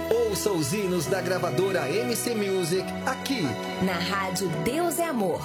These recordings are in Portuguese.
Ouça os hinos da gravadora MC Music aqui na Rádio Deus é Amor.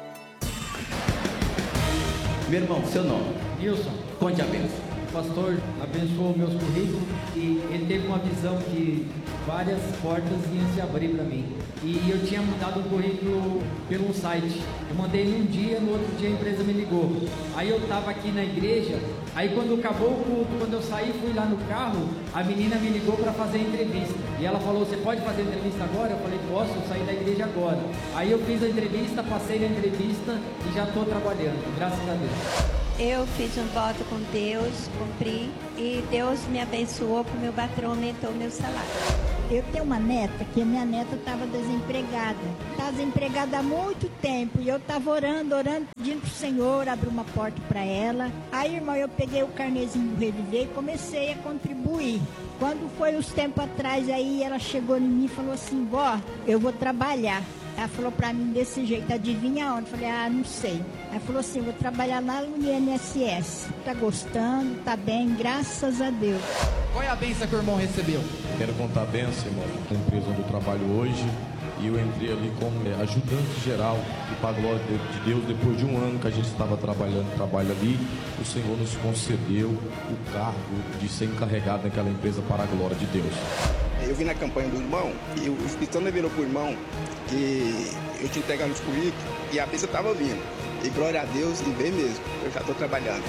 Meu irmão, seu nome? Nilson. Conte a bênção. O pastor abençoou meus currículos e ele teve uma visão que várias portas iam se abrir para mim. E eu tinha mandado um currículo pelo site. Eu mandei num dia, no outro dia a empresa me ligou. Aí eu estava aqui na igreja, aí quando acabou o culto, quando eu saí, fui lá no carro, a menina me ligou para fazer a entrevista. E ela falou, você pode fazer a entrevista agora? Eu falei, posso, eu saí da igreja agora. Aí eu fiz a entrevista, passei na entrevista e já estou trabalhando, graças a Deus. Eu fiz um voto com Deus, cumpri, e Deus me abençoou, porque meu patrão aumentou meu salário. Eu tenho uma neta, que minha neta estava desempregada. Estava desempregada há muito tempo, e eu estava orando, pedindo para o Senhor abrir uma porta para ela. Aí, irmão, eu peguei o carnezinho do Reviver e comecei a contribuir. Quando foi uns tempos atrás, aí ela chegou em mim e falou assim, vó, eu vou trabalhar. Ela falou pra mim desse jeito, adivinha onde? Eu falei, não sei. Ela falou assim, vou trabalhar lá no INSS. Tá gostando, tá bem, graças a Deus. Qual é a bênção que o irmão recebeu? Quero contar a bênção, irmão, na empresa onde eu trabalho hoje. E eu entrei ali como ajudante geral. E para a glória de Deus, depois de um ano que a gente estava trabalho ali, o Senhor nos concedeu o cargo de ser encarregado naquela empresa para a glória de Deus. Eu vim na campanha do irmão e o Espírito Santo virou para o irmão que eu tinha entregado nos currículos e a bênção estava vindo. E glória a Deus, e bem mesmo, eu já estou trabalhando.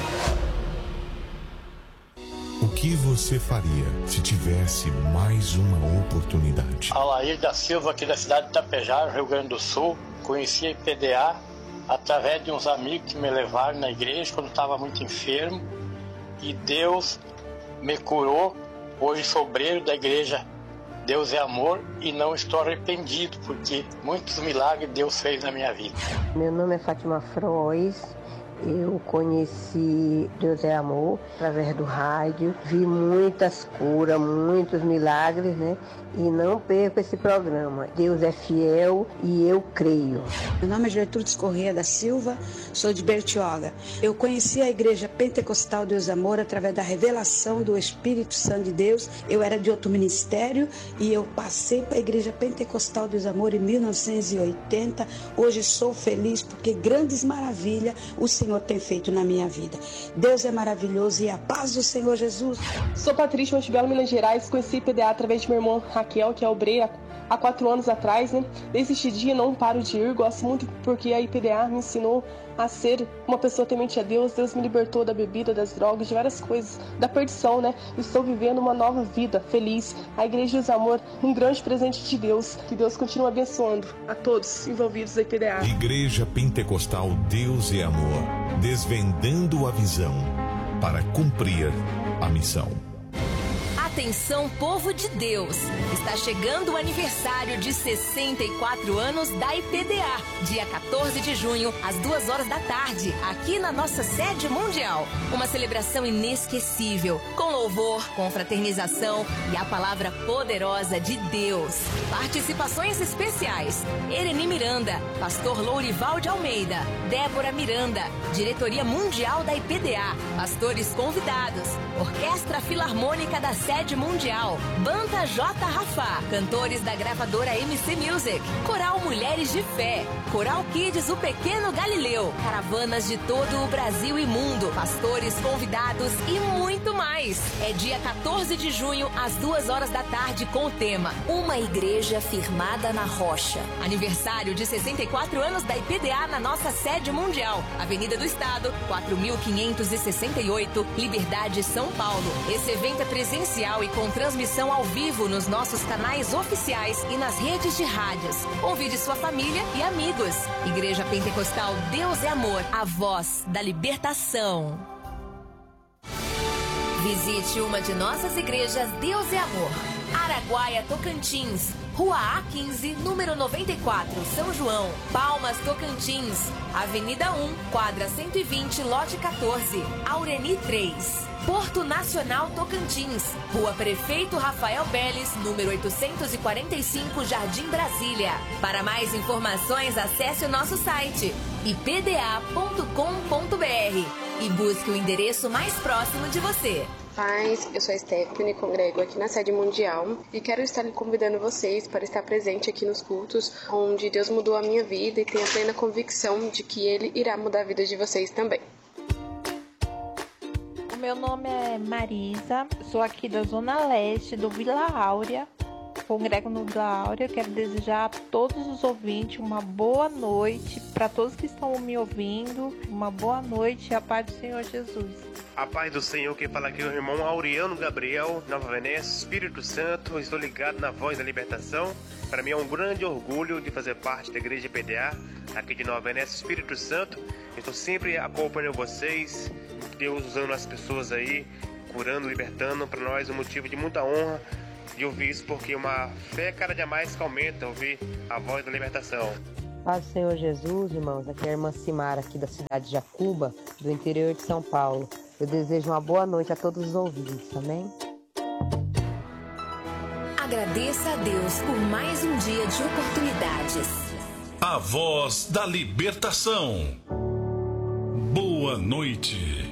O que você faria se tivesse mais uma oportunidade? Alair da Silva, aqui da cidade de Itapejara, Rio Grande do Sul. Conheci a IPDA através de uns amigos que me levaram na igreja quando estava muito enfermo. E Deus me curou. Hoje sou obreiro da igreja Deus é Amor e não estou arrependido, porque muitos milagres Deus fez na minha vida. Meu nome é Fátima Frois. Eu conheci Deus é Amor através do rádio, vi muitas curas, muitos milagres, né? E não perco esse programa. Deus é fiel e eu creio. Meu nome é Gertrudes Corrêa da Silva, sou de Bertioga. Eu conheci a Igreja Pentecostal Deus é Amor através da revelação do Espírito Santo de Deus. Eu era de outro ministério e eu passei para a Igreja Pentecostal Deus é Amor em 1980. Hoje sou feliz porque grandes maravilhas o Senhor tem feito na minha vida. Deus é maravilhoso e a paz do Senhor Jesus. Sou Patrícia Montebello, Minas Gerais. Conheci a IPDA através de minha irmã Raquel, que é obreira há 4 anos atrás, né? Desde este dia não paro de ir. Gosto muito porque a IPDA me ensinou a ser uma pessoa temente a Deus. Deus me libertou da bebida, das drogas, de várias coisas, da perdição, né? Estou vivendo uma nova vida, feliz. A Igreja Deus Amor, um grande presente de Deus. Que Deus continue abençoando a todos envolvidos na IPDA. Igreja Pentecostal Deus é Amor, desvendando a visão para cumprir a missão. Atenção, povo de Deus! Está chegando o aniversário de 64 anos da IPDA. Dia 14 de junho, às 2 horas da tarde, aqui na nossa sede mundial. Uma celebração inesquecível, com louvor, com fraternização e a palavra poderosa de Deus. Participações especiais: Ereni Miranda, Pastor Lourival de Almeida, Débora Miranda, Diretoria Mundial da IPDA, pastores convidados, Orquestra Filarmônica da Sede Mundial, Banda J. Rafá, cantores da gravadora MC Music, Coral Mulheres de Fé, Coral Kids O Pequeno Galileu, caravanas de todo o Brasil e mundo, pastores convidados e muito mais. É dia 14 de junho, às 2 horas da tarde, com o tema Uma Igreja Firmada na Rocha. Aniversário de 64 anos da IPDA na nossa sede mundial, Avenida do Estado, 4568, Liberdade, São Paulo. Esse evento é presencial e com transmissão ao vivo nos nossos canais oficiais e nas redes de rádios. Convide sua família e amigos. Igreja Pentecostal Deus é Amor, a voz da libertação. Visite uma de nossas igrejas Deus é Amor. Araguaia, Tocantins, Rua A15, número 94, São João, Palmas, Tocantins, Avenida 1, quadra 120, lote 14, Aureni 3. Porto Nacional Tocantins, Rua Prefeito Rafael Beles, número 845, Jardim Brasília. Para mais informações, acesse o nosso site ipda.com.br e busque o endereço mais próximo de você. paz, eu sou a Stephanie, congrego aqui na sede mundial e quero estar convidando vocês para estar presente aqui nos cultos onde Deus mudou a minha vida e tenho a plena convicção de que Ele irá mudar a vida de vocês também. Meu nome é Marisa, sou aqui da Zona Leste do Vila Áurea, congrego no Vila Áurea. Quero desejar a todos os ouvintes uma boa noite, para todos que estão me ouvindo, uma boa noite e a paz do Senhor Jesus. A paz do Senhor, quem fala aqui é o irmão Auriano Gabriel, Nova Venécia, Espírito Santo. Estou ligado na Voz da Libertação. Para mim é um grande orgulho de fazer parte da Igreja PDA, aqui de Nova Venécia, Espírito Santo. Estou sempre acompanhando vocês, Deus usando as pessoas aí, curando, libertando. Para nós é um motivo de muita honra de ouvir isso, porque uma fé cada dia mais que aumenta, ouvir a Voz da Libertação. Paz do Senhor Jesus, irmãos. Aqui é a irmã Simara, aqui da cidade de Jacuba, do interior de São Paulo. Eu desejo uma boa noite a todos os ouvintes, amém? Agradeça a Deus por mais um dia de oportunidades. A Voz da Libertação. Boa noite.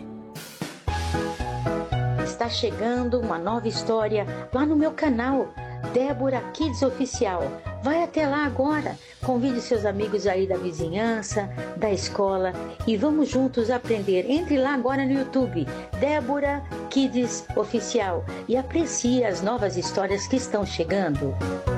Está chegando uma nova história lá no meu canal, Débora Kids Oficial. Vai até lá agora, convide seus amigos aí da vizinhança, da escola e vamos juntos aprender. Entre lá agora no YouTube, Débora Kids Oficial, e aprecie as novas histórias que estão chegando.